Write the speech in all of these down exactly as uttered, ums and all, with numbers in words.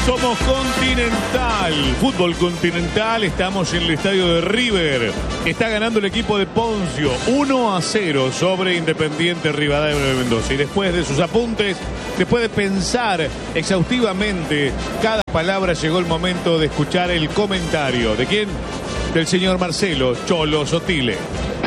Somos Continental, fútbol continental, estamos en el estadio de River. Está ganando el equipo de Poncio uno a cero sobre Independiente Rivadavia de Mendoza. Y después de sus apuntes, después de pensar exhaustivamente cada palabra, llegó el momento de escuchar el comentario. ¿De quién? Del señor Marcelo Cholo Sotile.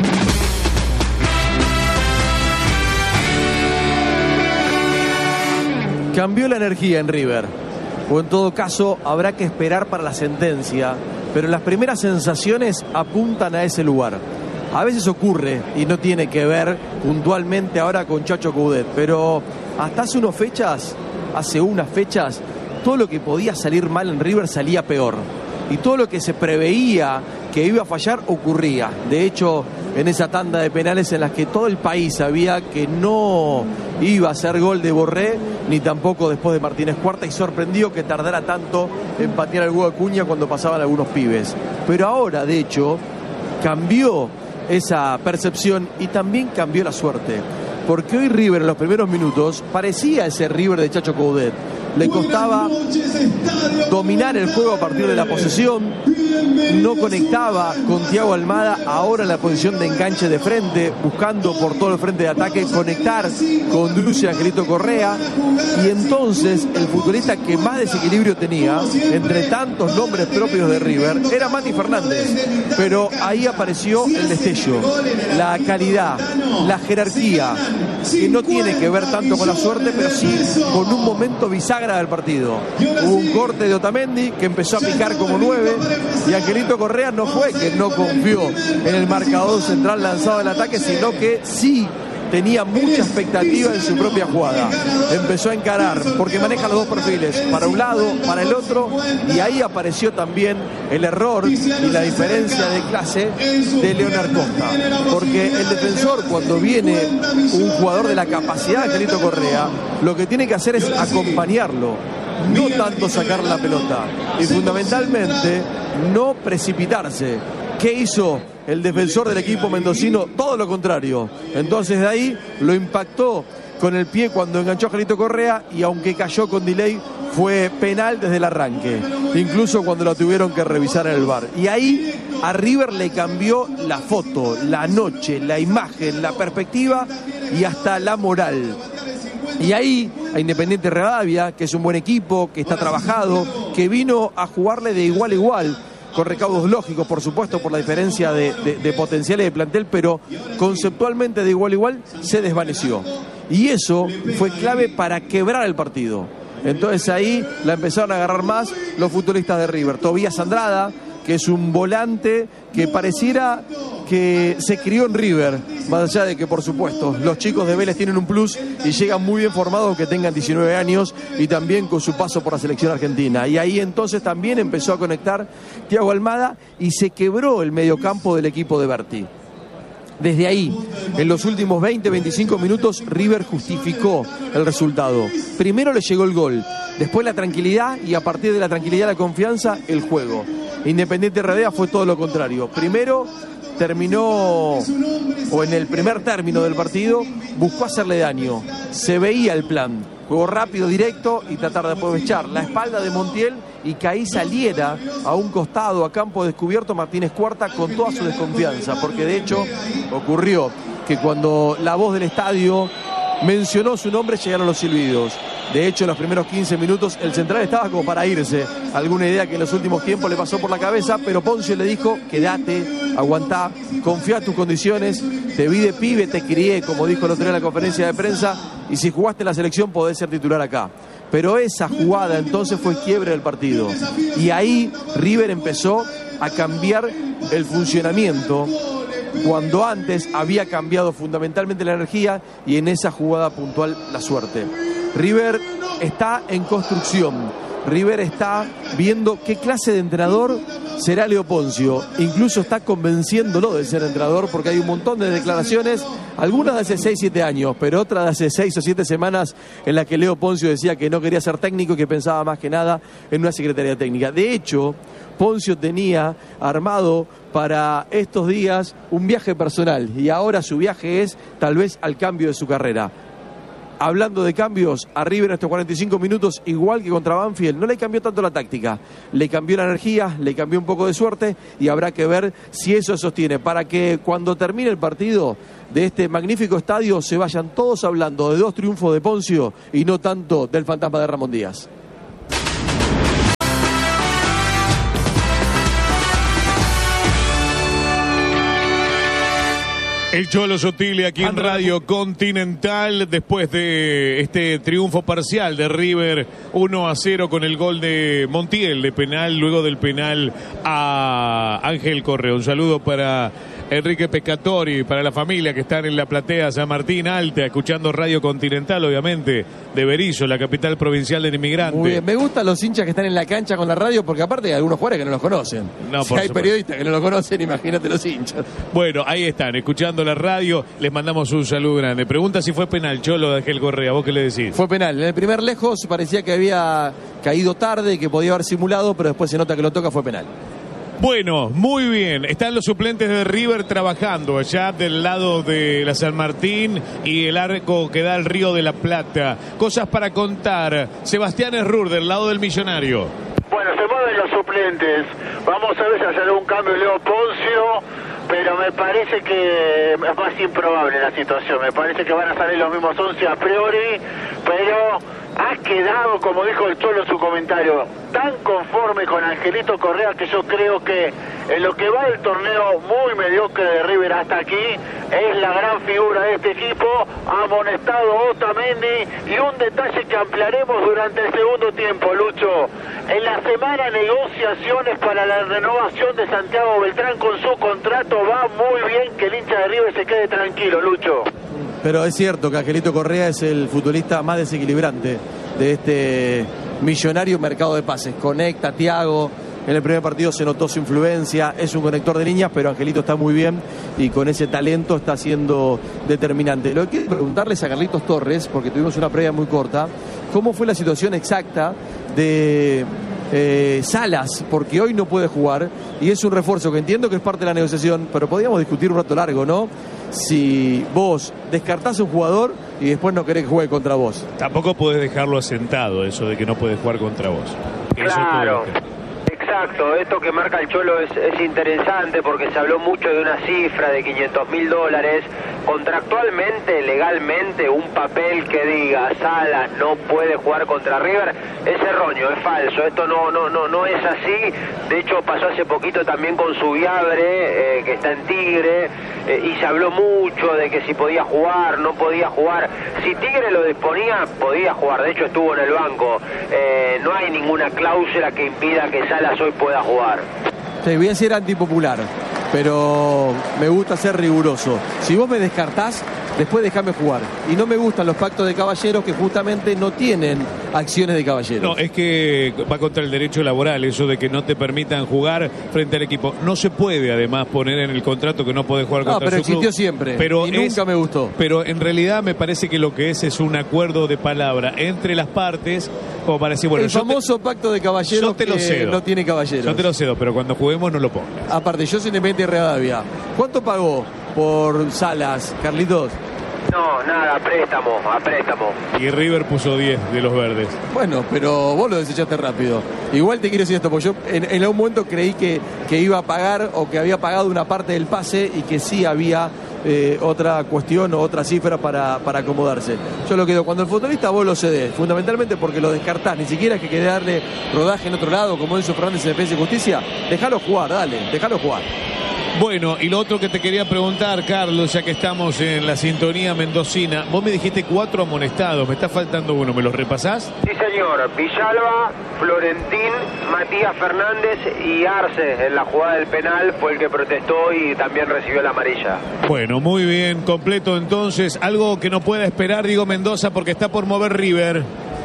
Cambió la energía en River, o en todo caso habrá que esperar para la sentencia, pero las primeras sensaciones apuntan a ese lugar. A veces ocurre, y no tiene que ver puntualmente ahora con Chacho Coudet, pero hasta hace unas fechas, hace unas fechas, todo lo que podía salir mal en River salía peor. Y todo lo que se preveía que iba a fallar ocurría. De hecho, en esa tanda de penales en las que todo el país sabía que no iba a ser gol de Borré, ni tampoco después de Martínez Cuarta, y sorprendió que tardara tanto en patear el huevo de Acuña cuando pasaban algunos pibes. Pero ahora, de hecho, cambió esa percepción y también cambió la suerte. Porque hoy River en los primeros minutos parecía ese River de Chacho Coudet. Le costaba dominar el juego a partir de la posesión, no conectaba con Thiago Almada, ahora en la posición de enganche de frente, buscando por todo el frente de ataque conectar con Drusi y Angelito Correa, y entonces el futbolista que más desequilibrio tenía, entre tantos nombres propios de River, era Mati Fernández, pero ahí apareció el destello, la calidad, la jerarquía, que no tiene que ver tanto con la suerte, pero sí con un momento bisagra del partido. Hubo un corte de Otamendi que empezó a picar como nueve, y Angelito Correa no fue que no confió en el marcador central lanzado del ataque, sino que sí tenía mucha expectativa en su propia jugada. Empezó a encarar, porque maneja los dos perfiles, para un lado, para el otro, y ahí apareció también el error y la diferencia de clase de Leonard Costa. Porque el defensor, cuando viene un jugador de la capacidad de Angelito Correa, lo que tiene que hacer es acompañarlo, no tanto sacar la pelota. Y fundamentalmente, no precipitarse. ¿Qué hizo el defensor del equipo mendocino? Todo lo contrario. Entonces de ahí lo impactó con el pie cuando enganchó a Angelito Correa, y aunque cayó con delay, fue penal desde el arranque, incluso cuando lo tuvieron que revisar en el V A R. Y ahí a River le cambió la foto, la noche, la imagen, la perspectiva y hasta la moral. Y ahí a Independiente Rivadavia, que es un buen equipo, que está trabajado, que vino a jugarle de igual a igual, con recaudos lógicos, por supuesto, por la diferencia de, de, de potenciales de plantel, pero conceptualmente de igual a igual, se desvaneció. Y eso fue clave para quebrar el partido. Entonces ahí la empezaron a agarrar más los futbolistas de River. Tobías Andrada, que es un volante que pareciera que se crió en River, más allá de que, por supuesto, los chicos de Vélez tienen un plus y llegan muy bien formados, que tengan diecinueve años, y también con su paso por la selección argentina. Y ahí entonces también empezó a conectar Thiago Almada y se quebró el mediocampo del equipo de Berti. Desde ahí, en los últimos veinte a veinticinco minutos, River justificó el resultado. Primero le llegó el gol, después la tranquilidad, y a partir de la tranquilidad, la confianza, el juego. Independiente Rivadavia fue todo lo contrario. Primero terminó, o en el primer término del partido, buscó hacerle daño. Se veía el plan. Juego rápido, directo, y tratar de aprovechar la espalda de Montiel y que ahí saliera a un costado, a campo descubierto, Martínez Cuarta con toda su desconfianza. Porque de hecho ocurrió que cuando la voz del estadio mencionó su nombre, llegaron los silbidos. De hecho, en los primeros quince minutos el central estaba como para irse. Alguna idea que en los últimos tiempos le pasó por la cabeza, pero Poncio le dijo: quédate, aguantá, confía en tus condiciones, te vi de pibe, te crié, como dijo el otro día en la conferencia de prensa, y si jugaste en la selección podés ser titular acá. Pero esa jugada entonces fue quiebre del partido. Y ahí River empezó a cambiar el funcionamiento, cuando antes había cambiado fundamentalmente la energía, y en esa jugada puntual la suerte. River está en construcción. River está viendo qué clase de entrenador será Leo Poncio. Incluso está convenciéndolo de ser entrenador, porque hay un montón de declaraciones, algunas de hace seis siete años, pero otras de hace seis o siete semanas, en las que Leo Poncio decía que no quería ser técnico y que pensaba más que nada en una secretaría técnica. De hecho, Poncio tenía armado para estos días un viaje personal, y ahora su viaje es tal vez al cambio de su carrera. hablando de cambios, a River en estos cuarenta y cinco minutos, igual que contra Banfield, no le cambió tanto la táctica, le cambió la energía, le cambió un poco de suerte y habrá que ver si eso sostiene para que cuando termine el partido de este magnífico estadio se vayan todos hablando de dos triunfos de Poncio y no tanto del fantasma de Ramón Díaz. El Cholo Sotile aquí en Radio Continental después de este triunfo parcial de River uno a cero con el gol de Montiel de penal, luego del penal a Ángel Correa. Un saludo para Enrique Pescatori, para la familia que están en la platea San Martín Alta, escuchando Radio Continental, obviamente, de Berizo, la capital provincial del inmigrante. Muy bien, me gustan los hinchas que están en la cancha con la radio, porque aparte hay algunos jugadores que no los conocen. No, si hay supuesto. periodistas que no los conocen, imagínate los hinchas. Bueno, ahí están, escuchando la radio, les mandamos un saludo grande. Pregunta si fue penal, Cholo, de Ángel Correa, ¿vos qué le decís? Fue penal, en el primer lejos parecía que había caído tarde, que podía haber simulado, pero después se nota que lo toca, fue penal. Bueno, muy bien. Están los suplentes de River trabajando allá del lado de la San Martín y el arco que da al Río de la Plata. Cosas para contar. Sebastián Errur, del lado del Millonario. Bueno, se mueven los suplentes. Vamos a ver si hace algún cambio Leo Poncio, pero me parece que es más improbable la situación. Me parece que van a salir los mismos once a priori, pero ha quedado, como dijo el Cholo en su comentario, tan conforme con Angelito Correa que yo creo que en lo que va del torneo muy mediocre de River hasta aquí es la gran figura de este equipo, ha amonestado Otamendi. Y un detalle que ampliaremos durante el segundo tiempo, Lucho: en la semana negociaciones para la renovación de Santiago Beltrán con su contrato. Va muy bien que el hincha de River se quede tranquilo, Lucho. Pero es cierto que Angelito Correa es el futbolista más desequilibrante de este millonario mercado de pases. Conecta, Thiago, en el primer partido se notó su influencia, es un conector de líneas, pero Angelito está muy bien y con ese talento está siendo determinante. Lo que quiero preguntarles a Carlitos Torres, porque tuvimos una previa muy corta, ¿cómo fue la situación exacta de eh, Salas? Porque hoy no puede jugar y es un refuerzo que entiendo que es parte de la negociación, pero podríamos discutir un rato largo, ¿no? Si vos descartás a un jugador y después no querés que juegue contra vos. Tampoco podés dejarlo asentado, eso de que no puede jugar contra vos. Eso Claro, es todo. exacto. Esto que marca el Cholo es, es interesante porque se habló mucho de una cifra de quinientos mil dólares. Contractualmente, legalmente, un papel que diga Salas no puede jugar contra River es erróneo, es falso. Esto no no no no es así. De hecho, pasó hace poquito también con Subiabre, eh, que está en Tigre, eh, y se habló mucho de que si podía jugar, no podía jugar. Si Tigre lo disponía, podía jugar. De hecho, estuvo en el banco. Eh, no hay ninguna cláusula que impida que Salas hoy pueda jugar. Sí, voy a ser antipopular, pero me gusta ser riguroso. Si vos me descartás, después déjame jugar. Y no me gustan los pactos de caballeros que justamente no tienen acciones de caballeros. No, es que va contra el derecho laboral, eso de que no te permitan jugar frente al equipo. No se puede, además, poner en el contrato que no podés jugar No, contra pero su club. existió siempre, Pero y nunca me gustó. Pero en realidad me parece que lo que es es un acuerdo de palabra entre las partes, como para decir, bueno, el yo famoso te, pacto de caballeros yo te lo que cedo. no tiene caballeros. Yo te lo cedo, pero cuando juguemos no lo pongas. Aparte, yo soy independiente de Rivadavia. ¿Cuánto pagó por Salas, Carlitos? No, nada, a préstamo, a préstamo. Y River puso diez de los verdes. Bueno, pero vos lo desechaste rápido. Igual te quiero decir esto, porque yo en, en algún momento creí que, que iba a pagar o que había pagado una parte del pase y que sí había eh, otra cuestión o otra cifra para, para acomodarse. Yo lo quedo, cuando el futbolista vos lo cedés, fundamentalmente porque lo descartás, ni siquiera es que quede darle rodaje en otro lado, como Enzo Fernández en Defensa y Justicia, dejalo jugar, dale, dejalo jugar. Bueno, y lo otro que te quería preguntar, Carlos, ya que estamos en la sintonía mendocina, vos me dijiste cuatro amonestados, me está faltando uno, ¿me los repasás? Sí, señor. Villalba, Florentín, Matías Fernández y Arce en la jugada del penal fue el que protestó y también recibió la amarilla. Bueno, muy bien, completo entonces. Algo que no pueda esperar, digo Mendoza, porque está por mover River.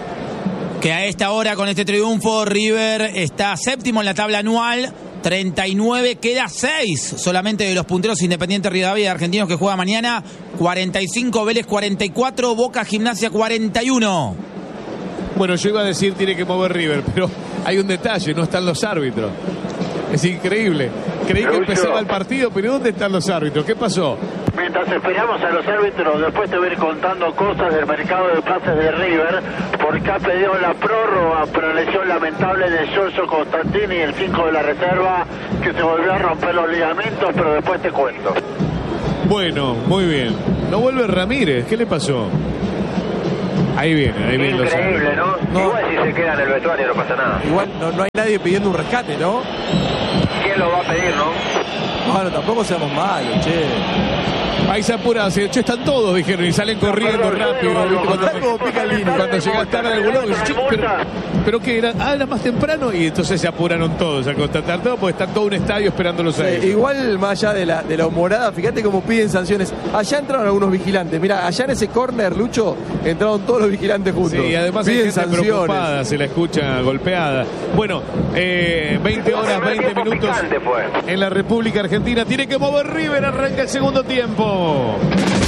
Que a esta hora, con este triunfo, River está séptimo en la tabla anual, treinta y nueve, queda seis solamente de los punteros Independiente Rivadavia Argentinos que juega mañana, cuarenta y cinco, Vélez cuarenta y cuatro, Boca Gimnasia cuarenta y uno. Bueno, yo iba a decir tiene que mover River, pero hay un detalle, no están los árbitros. Es increíble. Creí que Lucho. empezaba el partido, pero ¿dónde están los árbitros? ¿Qué pasó? mientras esperamos a los árbitros, después te voy a ir contando cosas del mercado de pases de River, porque ha pedido la prórroga por la lesión lamentable de Giorgio Constantini, el cinco de la reserva, que se volvió a romper los ligamentos, pero después te cuento. Bueno, muy bien. No vuelve Ramírez, ¿qué le pasó? Ahí viene, ahí viene. Increíble, ¿no? No. Igual si se queda en el vestuario no pasa nada. Igual no, no hay nadie pidiendo un rescate, ¿no? ¿Quién lo va a pedir, no? Bueno, tampoco seamos malos, che. Ahí se apura, se, che, están todos, dijeron, y salen corriendo perdón, rápido. yo digo, ¿viste? Cuando, Gonzalo, cuando, pica el línea. cuando llegas tarde al lado, che, pero, pero que era, ah, era más temprano, y entonces se apuraron todos a constatar todo, porque está todo un estadio esperándolos a ellos. Sí, igual, más allá de la, de la humorada, fíjate cómo piden sanciones. Allá entraron algunos vigilantes. Mira, allá en ese córner, Lucho, entraron todos los vigilantes juntos. Sí, y además hay piden gente sanciones. preocupada, se la escucha golpeada. Bueno, eh, veinte horas, veinte minutos Picante fue. en la República Argentina. Tiene que mover River, arranca el segundo tiempo.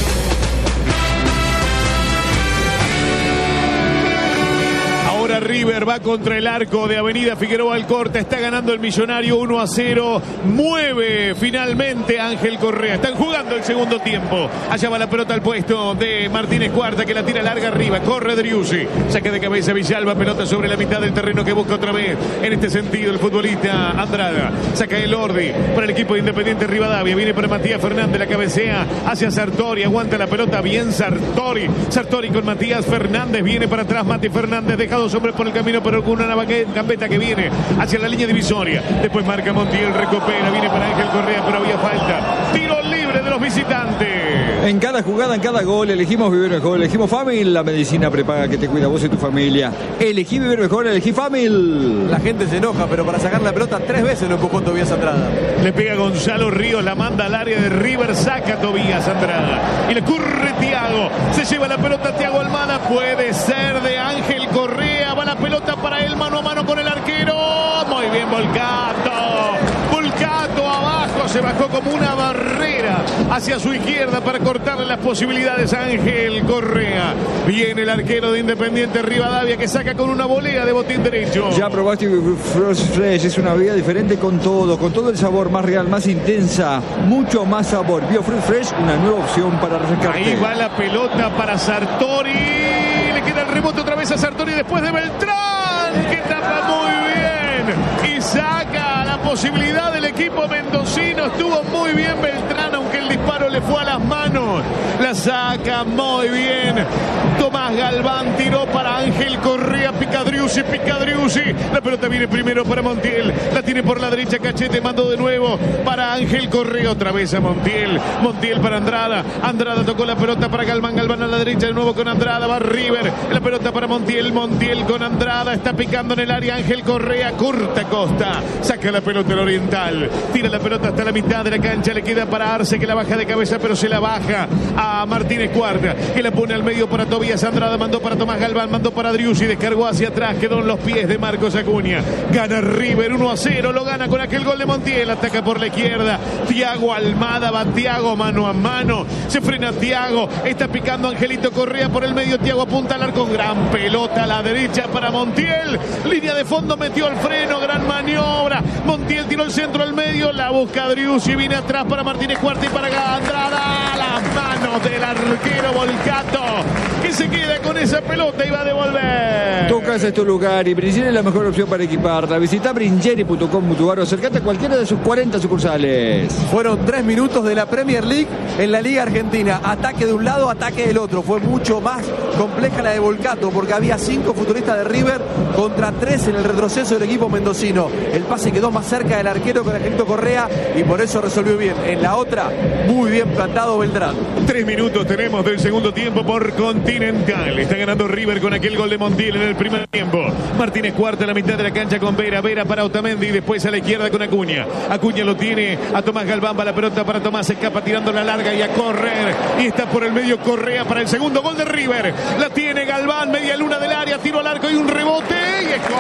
Ahora River va contra el arco de Avenida Figueroa Alcorta. Está ganando el Millonario uno a cero. Mueve finalmente Ángel Correa. Están jugando el segundo tiempo. Allá va la pelota al puesto de Martínez Cuarta, que la tira larga arriba. Corre Driussi. Saque de cabeza Villalba. Pelota sobre la mitad del terreno que busca otra vez. En este sentido el futbolista Andrada. Saca el Ordi para el equipo de Independiente Rivadavia. Viene para Matías Fernández. La cabecea hacia Sartori. Aguanta la pelota bien Sartori. Sartori con Matías Fernández. Viene para atrás Mati Fernández. Dejado sobre por el camino, pero con una gambeta que viene hacia la línea divisoria. Después marca Montiel, recupera, viene para Ángel Correa, pero había falta. Tiro libre de los visitantes. En cada jugada, en cada gol, elegimos vivir mejor. Elegimos Famil, la medicina prepaga que te cuida a vos y tu familia. Elegí vivir mejor, elegí Famil. La gente se enoja, pero para sacar la pelota tres veces lo empujó Tobías Andrada. Le pega Gonzalo Ríos, la manda al área de River, saca Tobías Andrada. Y le curre Thiago. Se lleva la pelota Thiago Almada. Puede ser de Ángel Correa. Va la pelota para él, mano a mano con el arquero. Muy bien, Volcato. Volcato abajo, se bajó como una barrera hacia su izquierda para cortarle las posibilidades a Ángel Correa. Viene el arquero de Independiente Rivadavia, que saca con una volea de botín derecho. Ya probaste Frost Fresh, es una bebida diferente con todo, con todo el sabor más real, más intensa, mucho más sabor. Bio Fruit Fresh, una nueva opción para refrescarte. Ahí va la pelota para Sartori. Le queda el rebote otra vez a Sartori después de Beltrán, que tapa muy bien y saca la posibilidad del equipo mendocino. Estuvo muy bien Beltrán, aunque el disparo le fue a las manos. La saca muy bien Tomás Galván, tiró para Ángel Correa, pica Driussi, pica Driussi. La pelota viene primero para Montiel, la tiene por la derecha Cachete, mandó de nuevo para Ángel Correa, otra vez a Montiel. Montiel para Andrada, Andrada tocó la pelota para Galván, Galván a la derecha de nuevo con Andrada, va River, la pelota para Montiel, Montiel con Andrada, está picando en el área Ángel Correa, corta Costa, saca la pelota el Oriental, tira la pelota hasta la mitad de la cancha, le queda para Arce, que la baja de cabeza, pero se la baja a Martínez Cuarta, que la pone al medio para Tobías Andrada, mandó para Tomás Galván, mandó para Driussi, descargó hacia atrás, quedó en los pies de Marcos Acuña. Gana River uno a cero, lo gana con aquel gol de Montiel, ataca por la izquierda, Thiago Almada, va Thiago mano a mano, se frena Thiago, está picando Angelito Correa por el medio, Thiago apunta al arco, gran pelota a la derecha para Montiel, línea de fondo, metió el freno, gran maniobra, Montiel tiró el centro al medio, la busca Driussi, viene atrás para Martínez Cuarta y para Andrada, las manos del arquero Volcato, que se queda con esa pelota y va a devolver. Tu casa es tu lugar y Bringeri es la mejor opción para equiparla. Visita bringeri punto com punto ar o acercate a cualquiera de sus cuarenta sucursales. Fueron tres minutos de la Premier League en la Liga Argentina. Ataque de un lado, ataque del otro. Fue mucho más compleja la de Volcato porque había cinco futbolistas de River contra tres en el retroceso del equipo mendocino. El pase quedó más cerca del arquero con Angelito Correa y por eso resolvió bien. En la otra, muy bien plantado Beltrán. Tres minutos tenemos del segundo tiempo por Continental. Está ganando River con aquel gol de Montiel en el primer tiempo. Martínez Cuarta en la mitad de la cancha con Vera. Vera para Otamendi y después a la izquierda con Acuña. Acuña lo tiene a Tomás Galván. Va la pelota para Tomás. Se escapa tirando la larga y a correr. Y está por el medio Correa para el segundo gol de River. La tiene Galván. Media luna del área. Tiro al arco y un rebote. Y es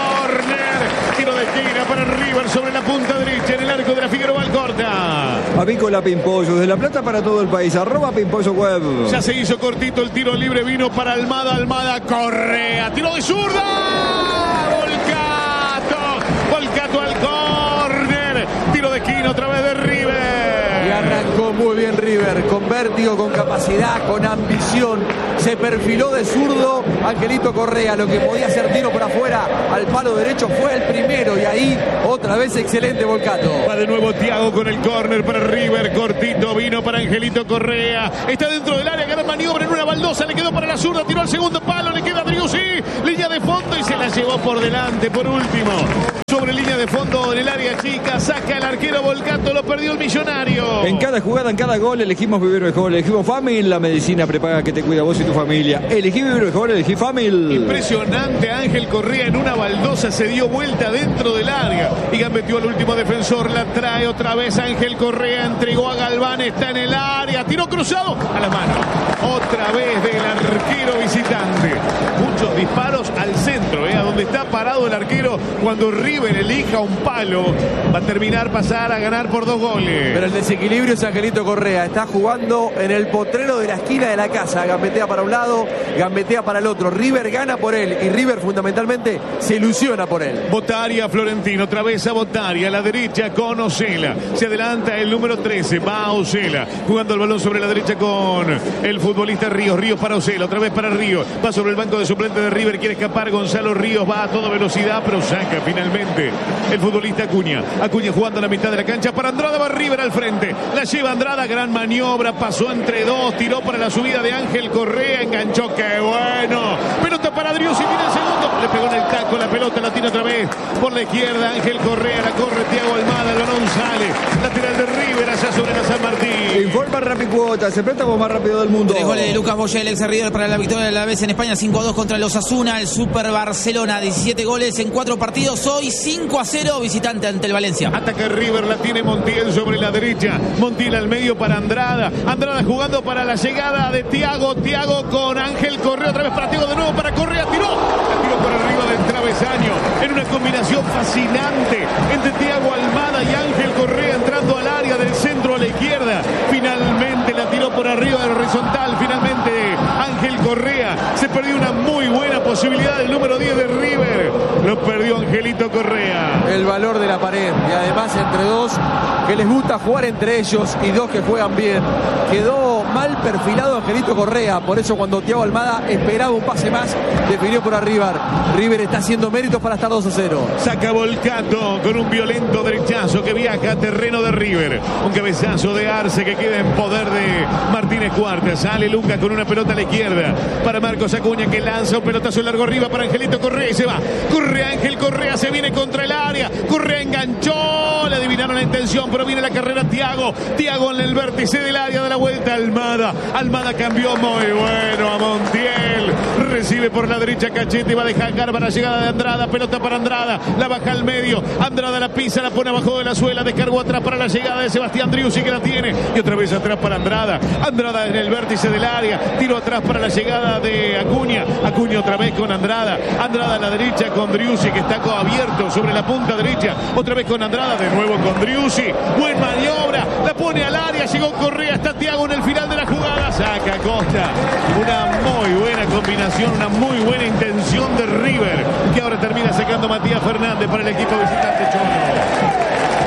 córner. Tiro de esquina para River sobre la punta derecha en el arco de la Figueroa Alcorta. Avícola Pimpollo, de La Plata para todo el país. Arroba Pimpollo Web. Ya se hizo cortito el tiro libre. Vino para Almada. Almada Correa. Tiro de zurda. Volcato. Volcato al córner. Tiro de esquina otra vez de River. Y arrancó muy bien River. River, con vértigo, con capacidad, con ambición. Se perfiló de zurdo Angelito Correa, lo que podía hacer tiro por afuera al palo derecho fue el primero y ahí otra vez excelente Volcato. Va de nuevo Thiago con el córner para River, cortito, vino para Angelito Correa, está dentro del área, gran maniobra en una baldosa, le quedó para la zurda, tiró al segundo palo, le queda a Driussi, línea de fondo y se la llevó por delante por último. Sobre línea de fondo en el área chica, saca el arquero Volcato, lo perdió el Millonario. En cada jugada, en cada gol, elegimos vivir mejor, elegimos Famil, la medicina prepaga que te cuida vos y tu familia. Elegí vivir mejor, elegí Famil. Impresionante, Ángel Correa en una baldosa se dio vuelta dentro del área y gambeteó al último defensor, la trae otra vez Ángel Correa, entregó a Galván, está en el área, tiró cruzado a la mano. Otra vez del arquero visitante. Muchos disparos al centro, ¿eh? A donde está parado el arquero cuando River elija un palo, va a terminar pasar a ganar por dos goles. Pero el desequilibrio es Angelito Correa, está jugando en el potrero de la esquina de la casa, gambetea para un lado, gambetea para el otro. River gana por él y River fundamentalmente se ilusiona por él. Botaria, Florentino, otra vez a Botaria, a la derecha con Osela. Se adelanta el número trece, va Osela, jugando el balón sobre la derecha con el futbolista Ríos. Ríos para Osela, otra vez para Ríos. Va sobre el banco de suplente de River, quiere escapar Gonzalo Ríos, va a toda velocidad, pero saca finalmente el futbolista Acuña. Acuña jugando a la mitad de la cancha para Andrada, va River al frente. La lleva Andrada, gran maniobra, pasó entre dos, tiró para la subida de Ángel Correa, enganchó, qué bueno. Pelota para Driussi, mira el segundo. Le pegó en el taco, la pelota la tira otra vez por la izquierda. Ángel Correa, la corre Thiago Almada, el balón sale. Lateral de River allá sobre la San Martín. Informa Rapicuota, se préstamo más rápido del mundo. Tres goles de Lucas Boya, el ex River para la victoria de la vez en España, cinco a dos contra los Osasuna. El Super Barcelona, diecisiete goles en cuatro partidos. Hoy cinco a cero visitante ante el Valencia. Ataca River, la tiene Montiel sobre la derecha. Montiel al medio para Andrada. Andrada jugando para la llegada de Thiago. Thiago con Ángel Correa, otra vez para Thiago, de nuevo para Correa. Tiró, la tiró por arriba del travesaño. En una combinación fascinante entre Thiago Almada y Ángel Correa entrando al área del centro a la izquierda. Finalmente la tiró por arriba del horizontal. Finalmente Ángel Correa se perdió una muy buena posibilidad del número diez de River. Lo perdió Angelito Correa. El valor de la pared y además entre dos que les gusta jugar entre ellos y dos que juegan bien. Quedó mal perfilado Angelito Correa, por eso cuando Thiago Almada esperaba un pase más, definió por arriba. River está haciendo méritos para estar dos a cero. Saca Volcato con un violento derechazo que viaja a terreno de River. Un cabezazo de Arce que queda en poder de Martínez Cuarta. Sale Luca con una pelota a la izquierda para Marcos Acuña que lanza un pelotazo largo arriba para Angelito Correa y se va. Corre Ángel Correa, se viene contra el área. Correa enganchó, le adivinaron la intención, pero viene la carrera Thiago. Thiago en el vértice del área de la vuelta. Almada. Almada cambió muy bueno a Montiel. Recibe por la derecha Cachete, va a dejar para la llegada de Andrada. Pelota para Andrada, la baja al medio. Andrada la pisa, la pone abajo de la suela. Descargó atrás para la llegada de Sebastián Driussi que la tiene. Y otra vez atrás para Andrada. Andrada en el vértice del área. Tiro atrás para la llegada de Acuña. Acuña otra vez con Andrada. Andrada a la derecha con Driussi que está abierto sobre la punta derecha. Otra vez con Andrada, de nuevo con Driussi. Buen maniobra, la pone al área. Llegó Correa, está Thiago en el final de la jugada. Saca Costa. Una muy buena combinación, una muy buena intención de River, que ahora termina sacando Matías Fernández para el equipo visitante Cholo.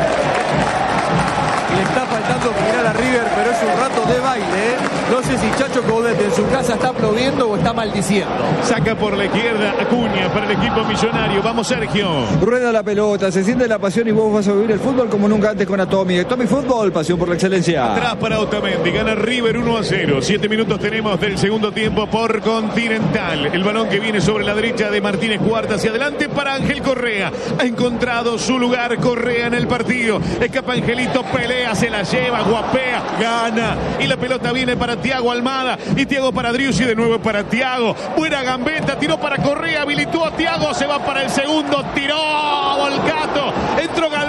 Le está faltando mirar a River, pero es un rato de baile, ¿eh? No sé si Chacho Caudete en su casa está aplaudiendo o está maldiciendo. Saca por la izquierda Acuña para el equipo millonario. Vamos, Sergio. Rueda la pelota, se siente la pasión y vos vas a vivir el fútbol como nunca antes con Atomi. Atomi Fútbol, pasión por la excelencia. Atrás para Otamendi, gana River uno a cero. Siete minutos tenemos del segundo tiempo por Continental. El balón que viene sobre la derecha de Martínez Cuarta hacia adelante para Ángel Correa. Ha encontrado su lugar Correa en el partido. Escapa Angelito, pelea, se la lleva, guapea, gana. Y la pelota viene para Thiago Almada. Y Thiago para Driussi, de nuevo para Thiago. Buena gambeta, tiró para Correa, habilitó a Thiago, se va para el segundo, tiró Volcato. Entró